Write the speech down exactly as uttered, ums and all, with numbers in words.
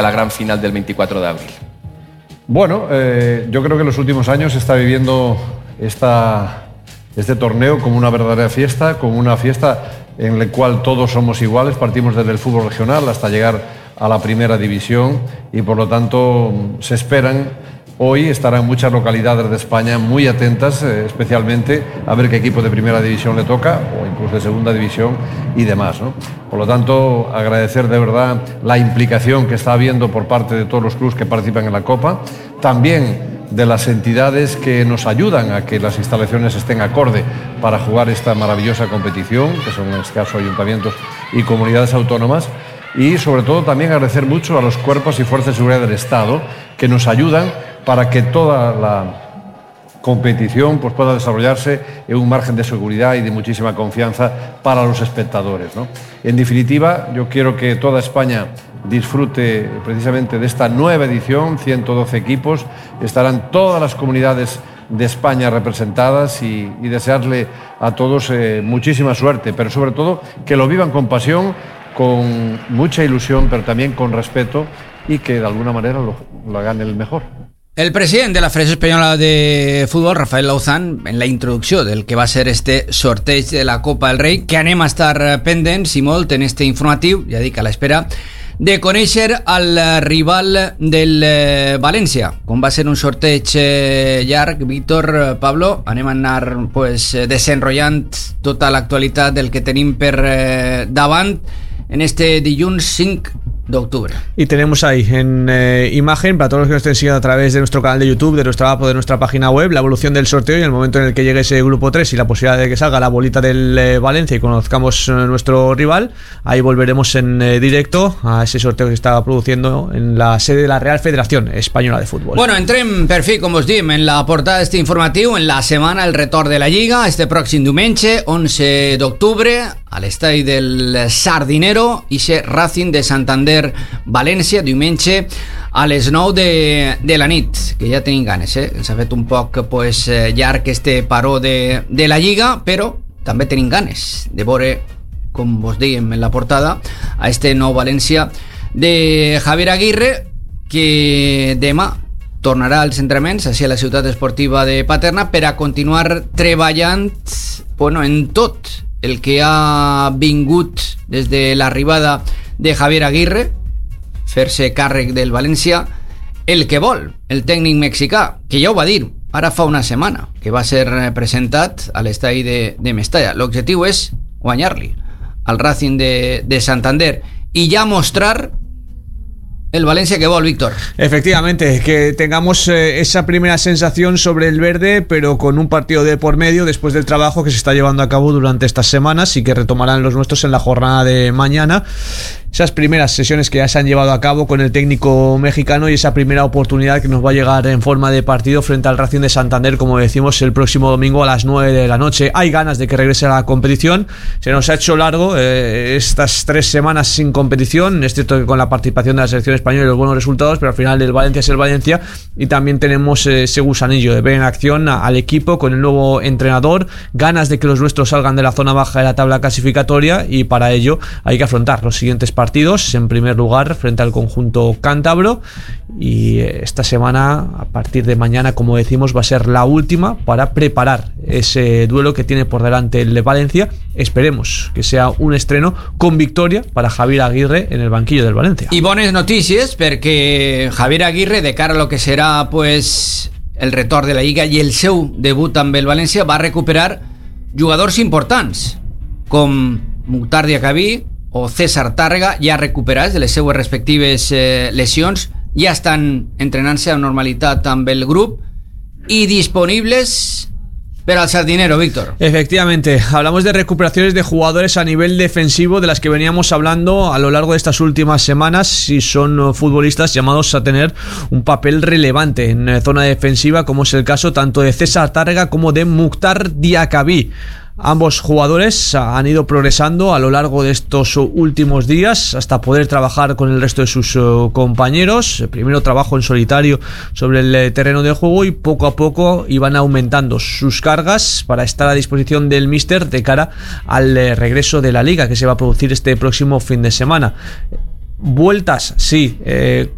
la gran final del veinticuatro de abril? Bueno, eh, yo creo que en los últimos años se está viviendo esta, este torneo como una verdadera fiesta, como una fiesta en la cual todos somos iguales, partimos desde el fútbol regional hasta llegar a la primera división y por lo tanto se esperan. Hoy estarán muchas localidades de España muy atentas, eh, especialmente a ver qué equipo de primera división le toca o incluso de segunda división y demás, ¿no? Por lo tanto, agradecer de verdad la implicación que está habiendo por parte de todos los clubes que participan en la Copa, también de las entidades que nos ayudan a que las instalaciones estén acorde para jugar esta maravillosa competición, que son en este caso ayuntamientos y comunidades autónomas. Y sobre todo también agradecer mucho a los cuerpos y fuerzas de seguridad del Estado que nos ayudan para que toda la competición pues, pueda desarrollarse en un margen de seguridad y de muchísima confianza para los espectadores, ¿no? En definitiva, yo quiero que toda España disfrute precisamente de esta nueva edición, ciento doce equipos, estarán todas las comunidades de España representadas y, y desearle a todos eh, muchísima suerte, pero sobre todo que lo vivan con pasión, con mucha ilusión, pero también con respeto y que de alguna manera lo, lo hagan el mejor. El president de la Federació Espanyola de Futbol, Rafael Lauzán, en la introducció del que va ser este sorteig de la Copa del Rei, que anem a estar pendents i molt en este informatiu, ja dic a l'espera, de conèixer el rival del València. Com va ser un sorteig llarg, Víctor, Pablo, anem a anar pues, desenrotllant tota l'actualitat del que tenim per davant en este dilluns cinc de octubre. Y tenemos ahí en eh, imagen, para todos los que nos estén siguiendo a través de nuestro canal de YouTube, de nuestra app o de nuestra página web, la evolución del sorteo y el momento en el que llegue ese grupo tres y la posibilidad de que salga la bolita del eh, Valencia y conozcamos eh, nuestro rival. Ahí volveremos en eh, directo a ese sorteo que se está produciendo en la sede de la Real Federación Espanyola de Fútbol. Bueno, entrem per fi, com us diem, en la portada d'este informatiu, en la setmana el retorn de la Lliga, este pròxim diumenge, onze d'octubre, a l'estadi del Sardinero, i se Racing de Santander València, diumenge a les nou de, de la nit, que ja tenim ganes, eh? S'ha fet un poc pues, llarg este paró de, de la Lliga, però també tenim ganes de veure, com vos dèiem en la portada, a este nou València de Javier Aguirre, que demà tornarà als entrenaments hacia la ciutat esportiva de Paterna per a continuar treballant bueno, en tot el que ha vingut des de l'arribada de Javier Aguirre, fer-se càrrec del València, el que vol el tècnic mexicà, que ja ho va dir ara fa una setmana, que va ser presentat a l'estadi de, de Mestalla. L'objectiu és guanyar-li al Racing de, de Santander i ja mostrar el Valencia que vol, Víctor. Efectivamente, que tengamos eh, esa primera sensación sobre el verde, pero con un partido de por medio después del trabajo que se está llevando a cabo durante estas semanas y que retomarán los nuestros en la jornada de mañana. Esas primeras sesiones que ya se han llevado a cabo con el técnico mexicano y esa primera oportunidad que nos va a llegar en forma de partido frente al Racing de Santander, como decimos, el próximo domingo a las nueve de la noche. Hay ganas de que regrese a la competición. Se nos ha hecho largo eh, estas tres semanas sin competición. Es cierto que con la participación de la selección española y los buenos resultados, pero al final el Valencia es el Valencia y también tenemos eh, ese gusanillo de ver en acción a, al equipo con el nuevo entrenador, ganas de que los nuestros salgan de la zona baja de la tabla clasificatoria y para ello hay que afrontar los siguientes partidos, en primer lugar frente al conjunto cántabro, y esta semana a partir de mañana, como decimos, va a ser la última para preparar ese duelo que tiene por delante el Valencia. Esperemos que sea un estreno con victoria para Javier Aguirre en el banquillo del Valencia. I bones notícies perquè Javier Aguirre, de cara a lo que serà pues, el retorn de la Lliga i el seu debut amb el València, va recuperar jugadors importants com Mukhtar Diakhaby o César Tàrrega, ja recuperats de les seues respectives eh, lesions, ja estan entrenant-se amb normalitat amb el grup i disponibles para el Sardinero, Víctor. Efectivamente, hablamos de recuperaciones de jugadores a nivel defensivo de las que veníamos hablando a lo largo de estas últimas semanas y son futbolistas llamados a tener un papel relevante en zona defensiva, como es el caso tanto de César Tàrrega como de Mukhtar Diakhaby. Ambos jugadores han ido progresando a lo largo de estos últimos días hasta poder trabajar con el resto de sus uh, compañeros. Primero trabajo en solitario sobre el terreno de juego y poco a poco iban aumentando sus cargas para estar a disposición del míster de cara al uh, regreso de la Liga que se va a producir este próximo fin de semana. Vueltas, sí, eh,